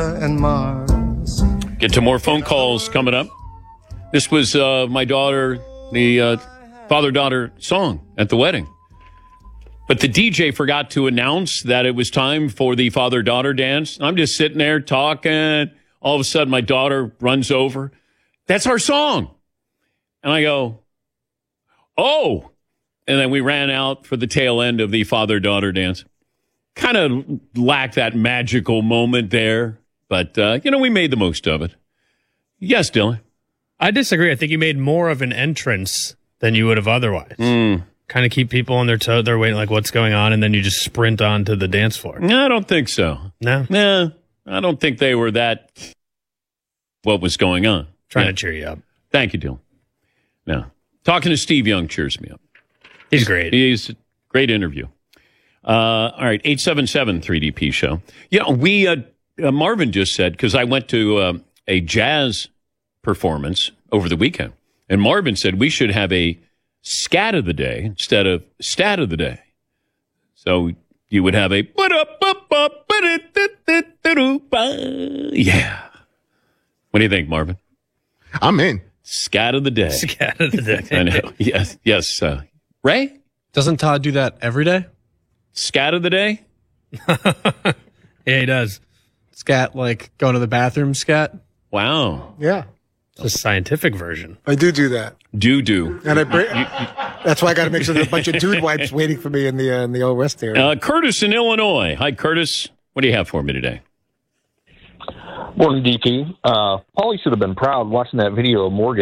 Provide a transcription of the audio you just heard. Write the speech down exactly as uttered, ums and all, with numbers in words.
and Mars. Get to more phone calls coming up. This was uh, my daughter, the uh, father-daughter song at the wedding. But the D J forgot to announce that it was time for the father-daughter dance. I'm just sitting there talking. All of a sudden, my daughter runs over. That's our song. And I go, oh. And then we ran out for the tail end of the father-daughter dance. Kind of lacked that magical moment there. But, uh, you know, we made the most of it. Yes, Dylan. I disagree. I think you made more of an entrance than you would have otherwise. Mm. Kind of keep people on their toe. They're waiting, like, what's going on? And then you just sprint onto the dance floor. No, I don't think so. No? Nah, I don't think they were that, what was going on. Trying yeah. to cheer you up. Thank you, Dylan. No. Talking to Steve Young cheers me up. He's great. He's a great interview. Uh, all right, eight seven seven three D P show. Yeah, we, uh, uh, Marvin just said, because I went to uh, a jazz performance over the weekend, and Marvin said we should have a scat of the day instead of stat of the day. So you would have a yeah. What do you think, Marvin? I'm in. Scat of the day. Scat of the day. I know. Yes, yes. Uh, Ray? Doesn't Todd do that every day? Scat of the day? Yeah, he does. Scat, like going to the bathroom scat? Wow. Yeah, It's a scientific version. I do do that. Do do. And I bring, that's why I got to make sure there's a bunch of dude wipes waiting for me in the uh, in the old West area. Uh, Curtis in Illinois. Hi, Curtis. What do you have for me today? Morning, D P. Uh, Paulie should have been proud watching that video of Morgan.